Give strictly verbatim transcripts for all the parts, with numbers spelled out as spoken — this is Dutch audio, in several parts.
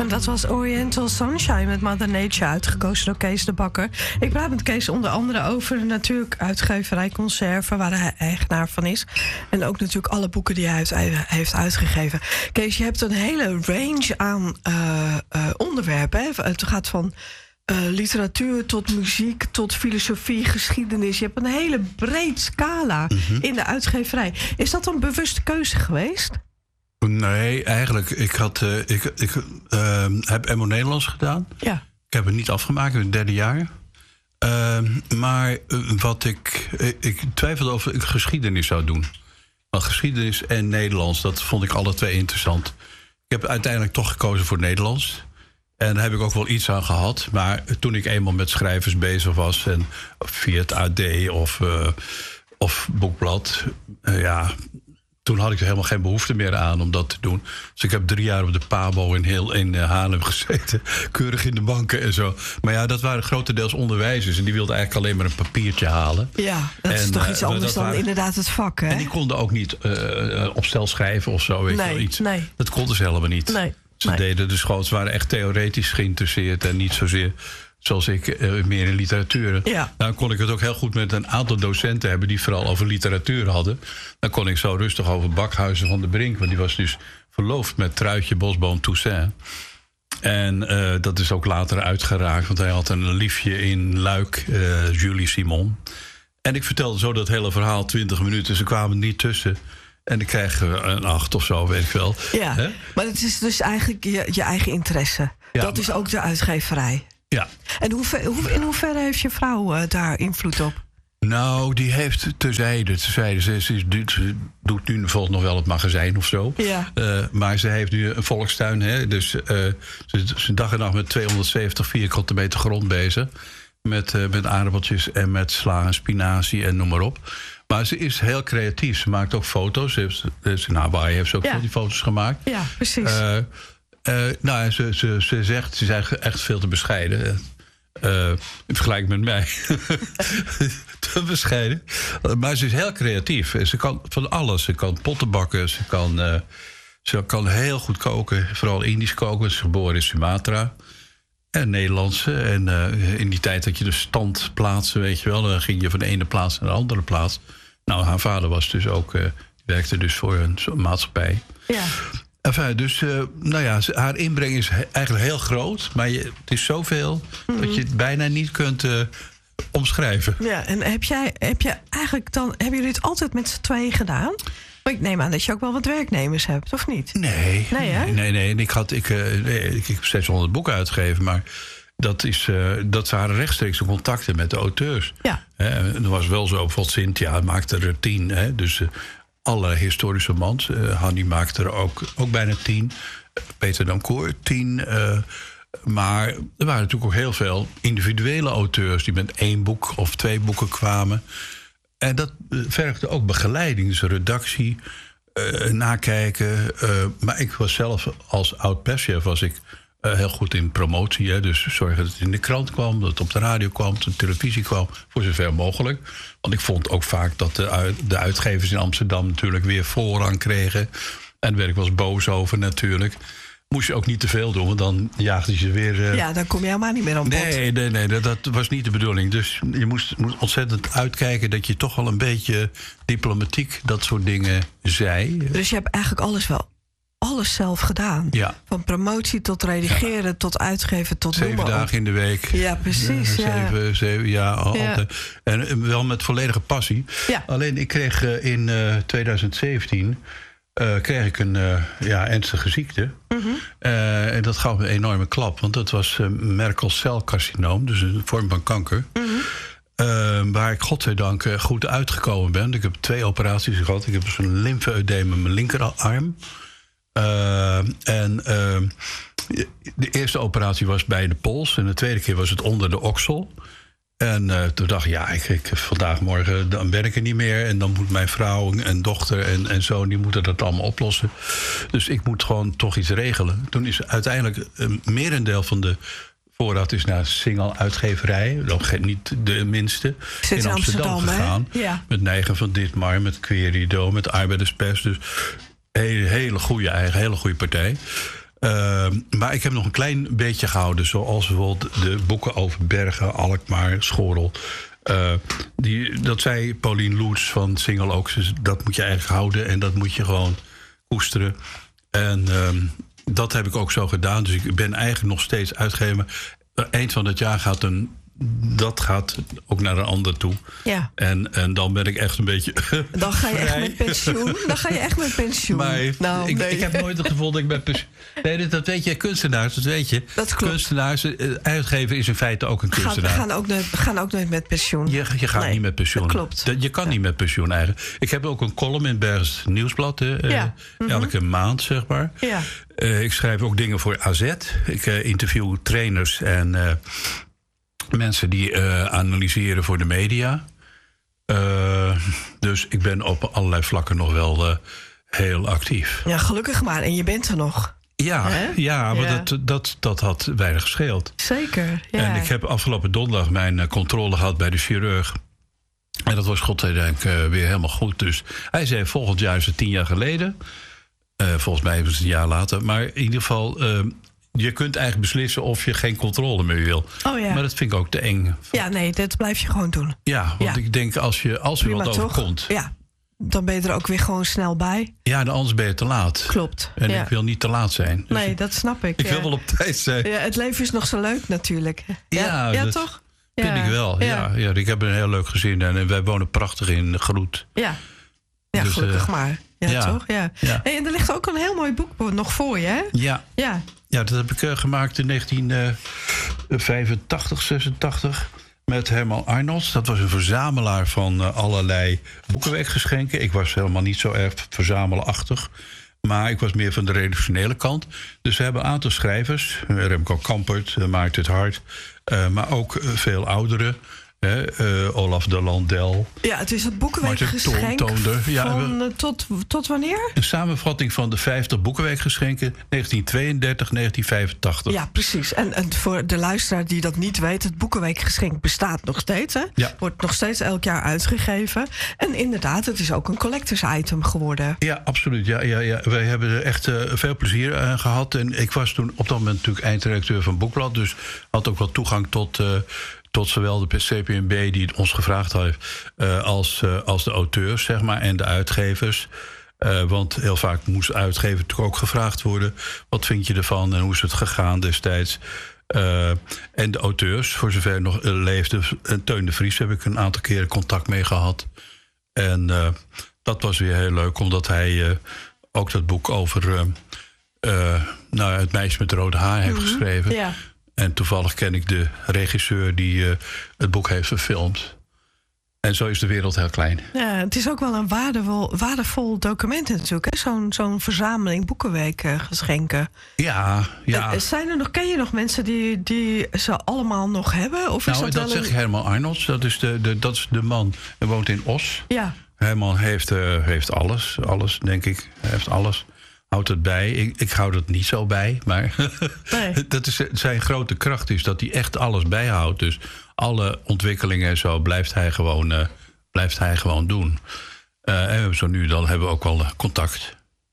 En dat was Oriental Sunshine met Mother Nature, uitgekozen door Kees de Bakker. Ik praat met Kees onder andere over natuurlijk uitgeverij Conserve, waar hij eigenaar van is. En ook natuurlijk alle boeken die hij heeft uitgegeven. Kees, je hebt een hele range aan uh, uh, onderwerpen. Hè? Het gaat van uh, literatuur tot muziek, tot filosofie, geschiedenis. Je hebt een hele breed scala mm-hmm. in de uitgeverij. Is dat een bewuste keuze geweest? Nee, eigenlijk. Ik, had, uh, ik, ik uh, heb M O Nederlands gedaan. Ja. Ik heb het niet afgemaakt in het derde jaar. Uh, maar uh, wat ik... Uh, ik twijfelde of ik geschiedenis zou doen. Want geschiedenis en Nederlands, dat vond ik alle twee interessant. Ik heb uiteindelijk toch gekozen voor Nederlands. En daar heb ik ook wel iets aan gehad. Maar toen ik eenmaal met schrijvers bezig was, en via het A D of, uh, of Boekblad, uh, ja... Toen had ik er helemaal geen behoefte meer aan om dat te doen. Dus ik heb drie jaar op de Pabo in, heel, in Haarlem gezeten. Keurig in de banken en zo. Maar ja, dat waren grotendeels onderwijzers. En die wilden eigenlijk alleen maar een papiertje halen. Ja, dat is en, toch iets anders dan waren, inderdaad het vak, hè? En die konden ook niet uh, op stel schrijven of zo. Weet nee, je wel, iets. Nee. Dat konden ze helemaal niet. Nee, ze nee. deden dus gewoon, ze waren echt theoretisch geïnteresseerd. En niet zozeer zoals ik, uh, meer in literatuur. Ja. Dan kon ik het ook heel goed met een aantal docenten hebben die vooral over literatuur hadden. Dan kon ik zo rustig over Bakhuizen van de Brink. Want die was dus verloofd met Truitje Bosboom Toussaint. En uh, dat is ook later uitgeraakt, want hij had een liefje in Luik, uh, Julie Simon. En ik vertelde zo dat hele verhaal, twintig minuten. Ze kwamen niet tussen. En ik krijg een acht of zo, weet ik wel. Ja, He? maar het is dus eigenlijk je, je eigen interesse. Ja, dat is ook de uitgeverij. Ja. En hoe, hoe, in hoeverre heeft je vrouw uh, daar invloed op? Nou, die heeft terzijde. terzijde. Ze, ze, ze doet nu bijvoorbeeld nog wel het magazijn of zo. Ja. Uh, maar ze heeft nu een volkstuin. Hè? Dus uh, ze is dag en nacht met tweehonderdzeventig vierkante meter grond bezig. Met, uh, met aardappeltjes en met sla en spinazie en noem maar op. Maar ze is heel creatief. Ze maakt ook foto's. Ze heeft, dus in Hawaii heeft ze ook ja. die foto's gemaakt. Ja, precies. Uh, Uh, nou, ze, ze, ze zegt, ze is eigenlijk echt veel te bescheiden. Uh, in vergelijking met mij. Te bescheiden. Uh, maar ze is heel creatief. Ze kan van alles. Ze kan potten bakken. Ze kan, uh, ze kan heel goed koken. Vooral Indisch koken. Ze is geboren in Sumatra. En Nederlandse. En uh, in die tijd had je de standplaatsen, weet je wel. Dan ging je van de ene plaats naar de andere plaats. Nou, haar vader was dus ook... Uh, werkte dus voor een maatschappij. Ja. Enfin, dus, uh, nou ja, haar inbreng is he- eigenlijk heel groot. Maar je, het is zoveel mm-hmm. dat je het bijna niet kunt uh, omschrijven. Ja, en heb jij, heb je eigenlijk dan, hebben jullie het altijd met z'n tweeën gedaan? Maar ik neem aan dat je ook wel wat werknemers hebt, of niet? Nee, nee, hè? nee, nee. En ik, had, ik, uh, nee, ik heb zeshonderd boeken uitgegeven, maar dat, is, uh, dat waren rechtstreeks contacten met de auteurs. Ja. Hè, en er was wel zo, bijvoorbeeld Cynthia maakte er tien, hè, dus... Uh, alle historische romans. Uh, Hanni maakte er ook, ook bijna tien. Uh, Peter Dancourt, tien. Uh, maar er waren natuurlijk ook heel veel individuele auteurs... die met één boek of twee boeken kwamen. En dat uh, vergde ook begeleiding, dus redactie, uh, nakijken. Uh, maar ik was zelf als oud-perschef was ik uh, heel goed in promotie. Hè, dus zorgen dat het in de krant kwam, dat het op de radio kwam... dat het op de televisie kwam, voor zover mogelijk... Want ik vond ook vaak dat de, uit, de uitgevers in Amsterdam natuurlijk weer voorrang kregen. En daar werd ik wel eens boos over natuurlijk. Moest je ook niet te veel doen, want dan jaagden ze weer... Uh... Ja, dan kom je helemaal niet meer aan bod. Nee, nee, nee, dat, dat was niet de bedoeling. Dus je moest, moest ontzettend uitkijken dat je toch wel een beetje diplomatiek dat soort dingen zei. Dus je hebt eigenlijk alles wel... alles zelf gedaan. Ja. Van promotie tot redigeren, ja. tot uitgeven, tot Zeven noemen. dagen in de week. Ja, precies. Ja, ja. Zeven, zeven, ja, altijd. Ja. En wel met volledige passie. Ja. Alleen ik kreeg uh, in uh, twintig zeventien... Uh, kreeg ik een uh, ja, ernstige ziekte. Mm-hmm. Uh, en dat gaf me een enorme klap. Want dat was uh, Merkel celcarcinoom. Dus een vorm van kanker. Mm-hmm. Uh, waar ik godzijdank uh, goed uitgekomen ben. Ik heb twee operaties gehad. Ik heb dus een lymfedeem in mijn linkerarm. Uh, en uh, de eerste operatie was bij de pols. En de tweede keer was het onder de oksel. En uh, toen dacht ik, ja, ik, ik, vandaag, morgen, dan werk ik niet meer. En dan moet mijn vrouw en dochter en, en zoon, die moeten dat allemaal oplossen. Dus ik moet gewoon toch iets regelen. Toen is uiteindelijk een merendeel van de voorraad is naar Singal uitgeverij. Nog niet de minste. Zit in Amsterdam, Amsterdam gegaan. Ja. Met Neigen van Ditmar, met Querido, met Arbeiderspers. Dus hele, hele goede eigen, hele goede partij. Uh, maar ik heb nog een klein beetje gehouden. Zoals bijvoorbeeld de boeken over Bergen, Alkmaar, Schorel. Uh, die, dat zei Pauline Loets van Single Oaks. Dus dat moet je eigenlijk houden en dat moet je gewoon koesteren. En uh, dat heb ik ook zo gedaan. Dus ik ben eigenlijk nog steeds uitgever. Eind van het jaar gaat een... Dat gaat ook naar een ander toe. Ja. En, en dan ben ik echt een beetje. Dan ga je vrij. echt met pensioen. Dan ga je echt met pensioen. Maar nou, ik, nee. ik heb nooit het gevoel dat ik met pensioen. Nee, dat, dat weet je, kunstenaars, dat weet je. Dat klopt. Kunstenaars, uitgever is in feite ook een kunstenaar. Gaan, gaan, ook, nooit, gaan ook nooit met pensioen. Je, je gaat nee, niet met pensioen. Dat klopt. Dat, je kan ja. niet met pensioen eigenlijk. Ik heb ook een column in Bergens Nieuwsblad. Uh, ja. mm-hmm. Elke maand, zeg maar. Ja. Uh, ik schrijf ook dingen voor A Z. Ik uh, interview trainers en uh, mensen die uh, analyseren voor de media. Uh, dus ik ben op allerlei vlakken nog wel uh, heel actief. Ja, gelukkig maar. En je bent er nog. Ja, ja, maar ja. Dat, dat, dat had weinig gescheeld. Zeker, ja. En ik heb afgelopen donderdag mijn uh, controle gehad bij de chirurg. En dat was godzijdank uh, weer helemaal goed. Dus hij zei volgend jaar is het tien jaar geleden. Uh, volgens mij was het een jaar later. Maar in ieder geval, uh, je kunt eigenlijk beslissen of je geen controle meer wil. Oh ja. Maar dat vind ik ook te eng. Ja, nee, dat blijf je gewoon doen. Ja, want ja. ik denk als, je, als er Prima, wat toch? overkomt. Ja, dan ben je er ook weer gewoon snel bij. Ja, dan anders ben je te laat. Klopt. En ja. ik wil niet te laat zijn. Dus nee, dat snap ik. Ik ja. wil wel op tijd zijn. Ja, het leven is nog zo leuk natuurlijk. Ja, Ja, ja dat toch? Vind ja. ik wel. Ja. Ja, ja, ik heb een heel leuk gezin en wij wonen prachtig in Groet. Ja, ja Dus, gelukkig uh, maar. Ja, ja. toch? Ja. Ja. Hey, en er ligt ook een heel mooi boek nog voor je, hè? Ja. Ja. Ja, dat heb ik uh, gemaakt in negentien vijfentachtig, zesentachtig met Herman Arnolds. Dat was een verzamelaar van uh, allerlei boekenweekgeschenken. Ik was helemaal niet zo erg verzamelachtig. Maar ik was meer van de redactionele kant. Dus we hebben een aantal schrijvers. Uh, Remco Kampert, uh, Maarten het Hart. Uh, maar ook uh, veel ouderen. He, uh, Olaf de Landel. Ja, het is het boekenweekgeschenk ja, van uh, tot, tot wanneer? Een samenvatting van de vijftig boekenweekgeschenken negentien tweeëndertig, negentien vijfentachtig. Ja, precies. En, en voor de luisteraar die dat niet weet, het boekenweekgeschenk bestaat nog steeds. Hè? Ja. Wordt nog steeds elk jaar uitgegeven. En inderdaad, het is ook een collectors item geworden. Ja, absoluut. Ja, ja, ja. Wij hebben er echt uh, veel plezier aan gehad. En ik was toen op dat moment natuurlijk eindredacteur van Boekblad. Dus had ook wel toegang tot... Uh, tot zowel de C P N B die het ons gevraagd heeft... Uh, als, uh, als de auteurs, zeg maar, en de uitgevers. Uh, want heel vaak moest de uitgever natuurlijk ook gevraagd worden... wat vind je ervan en hoe is het gegaan destijds? Uh, en de auteurs, voor zover nog uh, leefde... En Teun de Vries heb ik een aantal keren contact mee gehad. En uh, dat was weer heel leuk, omdat hij uh, ook dat boek over... Uh, uh, nou, het meisje met rode haar heeft Mm-hmm. geschreven... Ja. En toevallig ken ik de regisseur die uh, het boek heeft verfilmd. En zo is de wereld heel klein. Ja, het is ook wel een waardevol, waardevol document natuurlijk. Hè? Zo'n, zo'n verzameling boekenweekgeschenken. Ja, ja. Uh, zijn er nog, ken je nog mensen die, die ze allemaal nog hebben? Of is nou, dat, dat wel zeg een... ik Herman Arnolds. Dat is de, de, dat is de man. Hij woont in Os. Ja. Herman heeft, uh, heeft alles. Alles, denk ik. Hij heeft alles. Houdt het bij. Ik, ik hou dat niet zo bij. Maar Nee. dat is, zijn grote kracht is dat hij echt alles bijhoudt. Dus alle ontwikkelingen en zo blijft hij gewoon, uh, blijft hij gewoon doen. Uh, en zo nu dan hebben we ook wel uh, contact.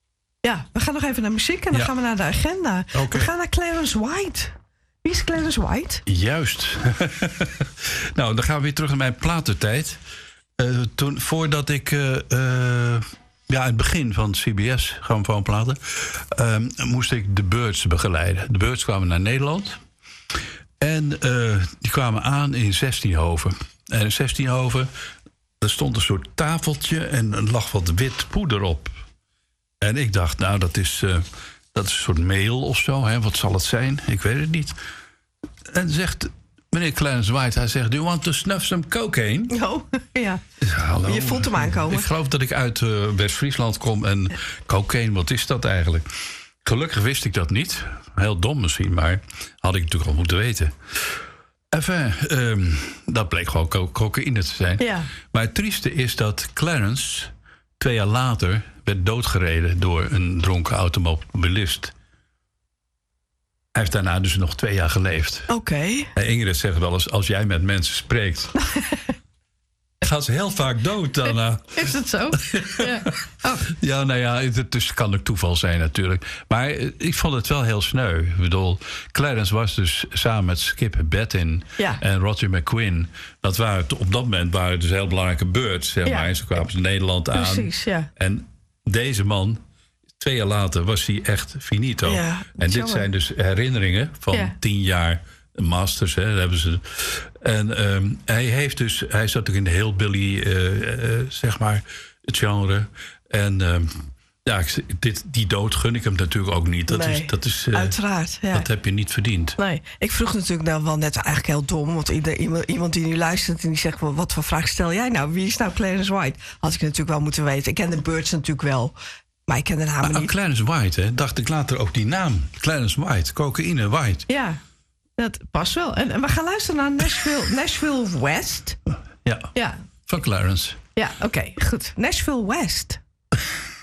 Ja, we gaan nog even naar muziek en dan Ja. gaan we naar de agenda. Okay. We gaan naar Clarence White. Wie is Clarence White? Juist. Nou, dan gaan we weer terug naar mijn platentijd. Uh, toen, voordat ik... Uh, uh, ja, in het begin van C B S, grammofoonplaten... Uh, moest ik de Birds begeleiden. De Birds kwamen naar Nederland. En uh, die kwamen aan in Zestienhoven. En in Zestienhoven, er stond een soort tafeltje... en er lag wat wit poeder op. En ik dacht, nou, dat is, uh, dat is een soort meel of zo. Hè? Wat zal het zijn? Ik weet het niet. En zegt meneer Clarence White, hij zegt... Do you want to snuff some cocaine? Oh, ja. Hallo. Je voelt hem aankomen. Ik geloof dat ik uit uh, West-Friesland kom en cocaine, wat is dat eigenlijk? Gelukkig wist ik dat niet. Heel dom misschien, maar had ik natuurlijk al moeten weten. Enfin, um, dat bleek gewoon co- cocaïne te zijn. Ja. Maar het trieste is dat Clarence twee jaar later werd doodgereden door een dronken automobilist. Hij heeft daarna dus nog twee jaar geleefd. Oké. Okay. Ingrid zegt wel eens, als jij met mensen spreekt... gaan ze heel vaak dood daarna. Is het zo? Ja. Oh. Ja, nou ja, het dus kan ook toeval zijn natuurlijk. Maar ik vond het wel heel sneu. Ik bedoel, Clarence was dus samen met Skip Bettin ja. en Roger McQueen. Dat waren op dat moment waren het dus heel belangrijke beurts. Zeg maar. Ja. En ze kwamen ze Nederland aan. Precies, ja. En deze man, twee jaar later, was hij echt finito. Ja, en dit jammer. zijn dus herinneringen van Ja. tien jaar Masters. Hè, hebben ze. En um, hij heeft dus, hij zat ook in de hillbilly, uh, uh, zeg maar, het genre. En um, ja, ik, dit, die dood gun ik hem natuurlijk ook niet. Dat nee, is, dat is, uh, uiteraard. Ja. Dat heb je niet verdiend. Nee, ik vroeg natuurlijk nou wel net eigenlijk heel dom. Want ieder, iemand, iemand die nu luistert en die zegt... Well, wat voor vraag stel jij nou? Wie is nou Clarence White? Had ik natuurlijk wel moeten weten. Ik ken de Birds natuurlijk wel. Maar ik ken de naam Maar, niet. Clarence White, hè, dacht ik later ook die naam. Clarence White, cocaïne White. Ja, dat past wel. En, en we gaan luisteren naar Nashville, Nashville West. Ja, Ja, van Clarence. ja oké, okay, goed. Nashville West.